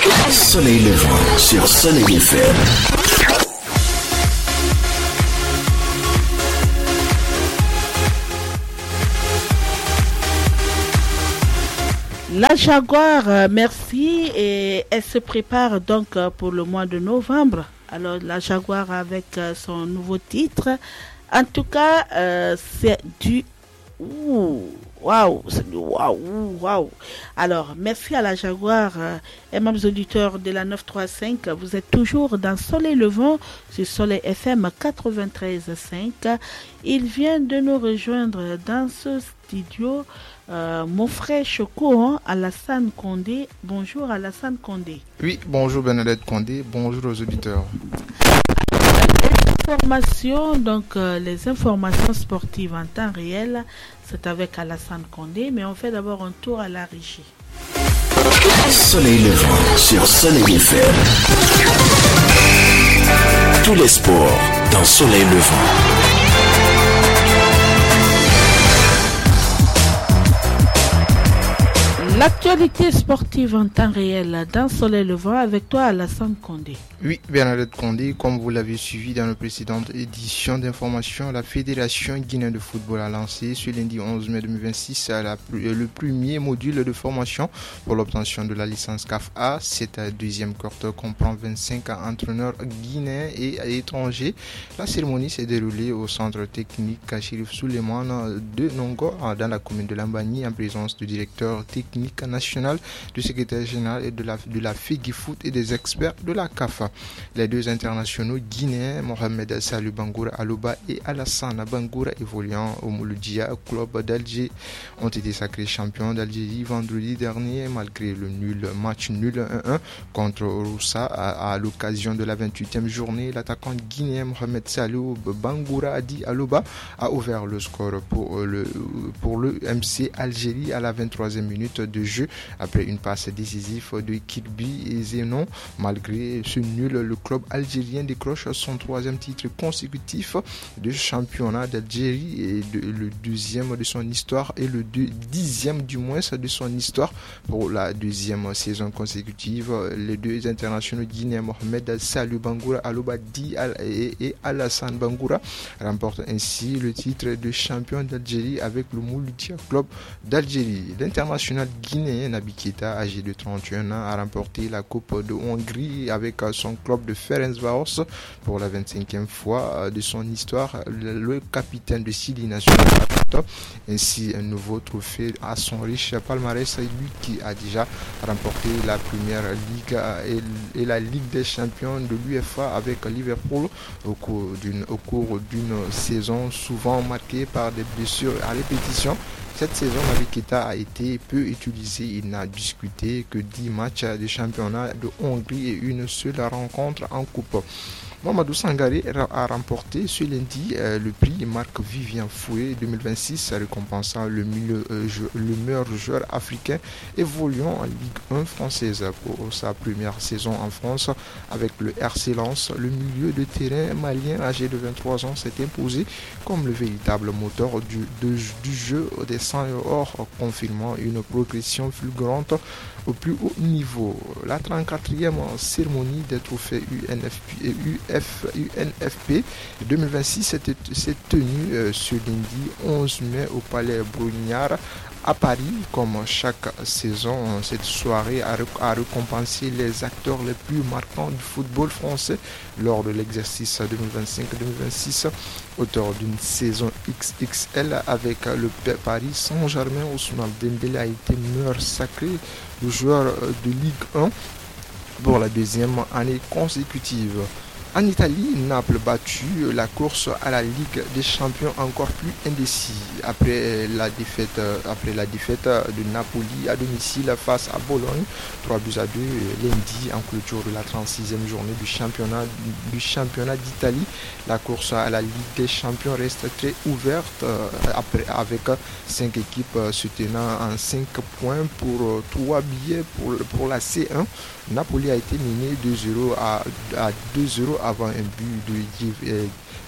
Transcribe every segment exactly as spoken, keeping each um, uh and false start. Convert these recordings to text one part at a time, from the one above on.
Soleil levant sur Soleil F M. La Jaguar, euh, merci, et elle se prépare donc euh, pour le mois de novembre. Alors la Jaguar avec euh, son nouveau titre, en tout cas euh, c'est du ouh, waouh, c'est du waouh, waouh. Alors merci à la Jaguar euh, et même aux auditeurs de la neuf cent trente-cinq, vous êtes toujours dans Soleil Levant sur Soleil F M quatre-vingt-treize virgule cinq. Il vient de nous rejoindre dans ce studio. Euh, mon frère Choco, hein, Alassane Condé. Bonjour Alassane Condé. Oui, bonjour Bernadette Condé, bonjour aux auditeurs. Les informations, donc euh, les informations sportives en temps réel, c'est avec Alassane Condé, mais on fait d'abord un tour à la régie. Soleil levant sur Soleil F M. Tous les sports dans Soleil levant. L'actualité sportive en temps réel dans Soleil Levant avec toi Alassane Condé. Oui, Bernadette Condé, comme vous l'avez suivi dans la précédente édition d'information, la Fédération guinéenne de football a lancé ce lundi onze mai deux mille vingt-six la, le premier module de formation pour l'obtention de la licence C A F A. Cette deuxième cohorte comprend vingt-cinq entraîneurs guinéens et étrangers. La cérémonie s'est déroulée au centre technique Chérif Souleymane de Nongo dans la commune de Lambani en présence du directeur technique national, du secrétaire général et de la, de la FEGIFOOT et des experts de la C A F A. Les deux internationaux guinéens, Mohamed Salou Bangoura Aloba et Alassane Bangoura, évoluant au Mouloudia Club d'Alger, ont été sacrés champions d'Algérie vendredi dernier malgré le nul match nul un un contre Roussa à, à l'occasion de la vingt-huitième journée. L'attaquant guinéen Mohamed Salou Bangoura Adi Aloba a ouvert le score pour le, pour le M C Algérie à la vingt-troisième minute de jeu après une passe décisive de Kirby Zenon. Malgré ce nul, le club algérien décroche son troisième titre consécutif de championnat d'Algérie et de, le deuxième de son histoire et le deux, dixième du moins de son histoire pour la deuxième saison consécutive. Les deux internationaux guinéens Mohamed Salou Bangoura Aloba Di et, et Alassane Bangoura remportent ainsi le titre de champion d'Algérie avec le Mouloudia Club d'Algérie. L'international guinéen Naby Keita, âgé de trente et un ans, a remporté la Coupe de Hongrie avec son club de Ferencváros pour la vingt-cinquième fois de son histoire. Le capitaine de Sili National ainsi un nouveau trophée à son riche palmarès, lui qui a déjà remporté la première ligue et, et la Ligue des champions de l'U E F A avec Liverpool au cours d'une, au cours d'une saison souvent marquée par des blessures à répétition. Cette saison, Naby Keita a été peu utilisé. Il n'a disputé que dix matchs de championnat de Hongrie et une seule rencontre en coupe. Mamadou Sangaré a remporté ce lundi euh, le prix Marc Vivien Fouet deux mille vingt-six, récompensant le, milieu, euh, jeu, le meilleur joueur africain évoluant en Ligue un française. Pour sa première saison en France avec le R C Lens, le milieu de terrain malien âgé de vingt-trois ans s'est imposé comme le véritable moteur du, de, du jeu des cent et or, confirmant une progression fulgurante au plus haut niveau. La trente-quatrième cérémonie des trophées U N F P et U N F P deux mille vingt-six s'est tenue euh, ce lundi onze mai au Palais Brongniart à Paris. Comme chaque saison, cette soirée a, a récompensé les acteurs les plus marquants du football français lors de l'exercice deux mille vingt-cinq deux mille vingt-six, auteur d'une saison X X L avec le Paris Saint-Germain. Ousmane Dembélé a été meilleur sacré le joueur de Ligue un pour la deuxième année consécutive. En Italie, Naples battu la course à la Ligue des Champions encore plus indécis après la défaite, après la défaite de Napoli à domicile face à Bologne, trois buts à deux lundi en clôture de la trente-sixième journée du championnat, du championnat d'Italie. La course à la Ligue des Champions reste très ouverte après, avec cinq équipes se tenant en cinq points pour trois billets pour, pour la C un. Napoli a été mené deux zéro à, à deux zéro avant un but de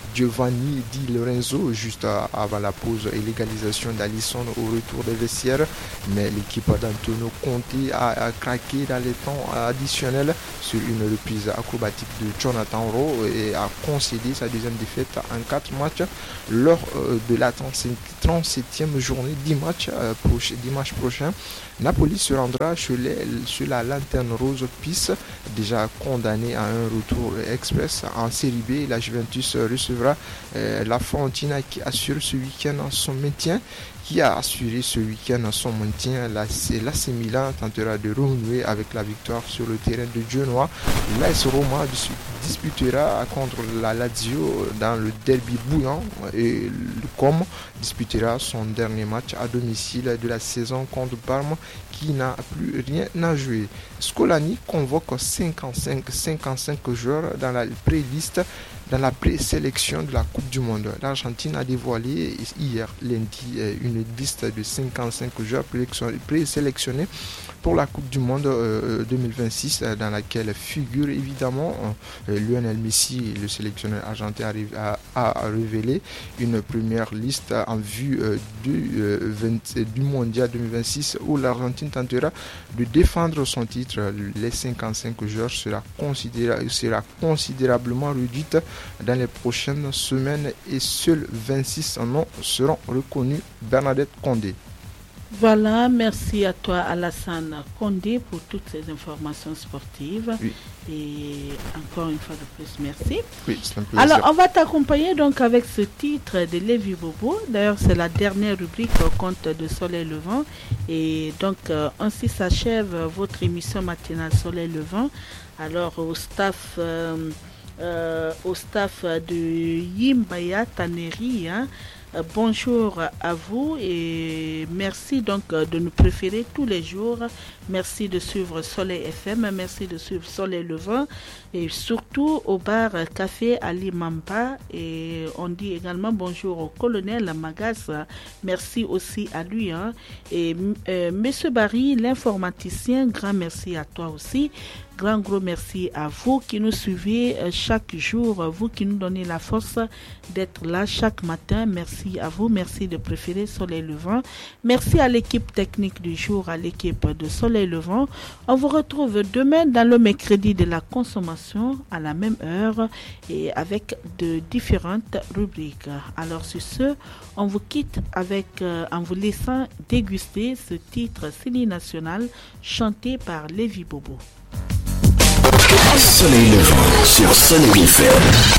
Giovanni Di Lorenzo juste avant la pause et l'égalisation d'Alisson au retour des vestiaires. Mais l'équipe d'Antonio Conte a, a craqué dans les temps additionnels sur une reprise acrobatique de Jonathan Rowe et a concédé sa deuxième défaite en quatre matchs lors de la trente-septième journée dimanche, euh, proche, dimanche prochain. Napoli se rendra sur, les, sur la lanterne rose Pise, déjà condamné à un retour express en Série B. La Juventus recevra euh, la Fiorentina qui assure ce week-end son maintien. Qui a assuré ce week-end son maintien. L'A C Milan tentera de renouer avec la victoire sur le terrain de Genoa. L'A S Roma disputera contre la Lazio dans le derby bouillant et le Com disputera son dernier match à domicile de la saison contre Parme qui n'a plus rien à jouer. Scolani convoque cinquante-cinq, cinquante-cinq joueurs dans la pré-liste dans la présélection de la Coupe du Monde. L'Argentine a dévoilé hier lundi une liste de cinquante-cinq joueurs présélectionnés pour la Coupe du Monde deux mille vingt-six dans laquelle figure évidemment Lionel Messi, le sélectionneur argentin a, a révélé une première liste en vue du, du Mondial deux mille vingt-six où l'Argentine tentera de défendre son titre. Les cinquante-cinq joueurs sera, considéra, sera considérablement réduite dans les prochaines semaines et seuls vingt-six noms seront reconnus. Bernadette Condé. Voilà, merci à toi Alassane Condé pour toutes ces informations sportives. Oui. Et encore une fois de plus, merci. Oui, c'est un plaisir. Alors, on va t'accompagner donc avec ce titre de Lévi Bobo. D'ailleurs, c'est la dernière rubrique au compte de Soleil Levant. Et donc, euh, ainsi s'achève votre émission matinale Soleil Levant. Alors, au staff... Euh, Euh, au staff de Yimbaya Taneri, hein. Euh, bonjour à vous et merci donc de nous préférer tous les jours. Merci de suivre Soleil F M, merci de suivre Soleil Levant et surtout au bar Café Ali Mamba. Et on dit également bonjour au colonel Magas, merci aussi à lui. Hein. Et euh, Monsieur Barry, l'informaticien, grand merci à toi aussi. Grand gros merci à vous qui nous suivez chaque jour, vous qui nous donnez la force d'être là chaque matin. Merci à vous, merci de préférer Soleil Levant. Merci à l'équipe technique du jour, à l'équipe de Soleil Levant. On vous retrouve demain dans le mercredi de la consommation à la même heure et avec de différentes rubriques. Alors sur ce, on vous quitte avec, euh, en vous laissant déguster ce titre Céline National chanté par Lévi Bobo. Soleil Levant sur Soleil F M.